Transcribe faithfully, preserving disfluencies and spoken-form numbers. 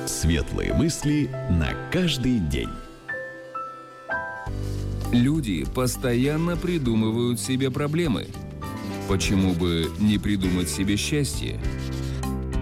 Светлые мысли на каждый день. Люди постоянно придумывают себе проблемы. Почему бы не придумать себе счастье?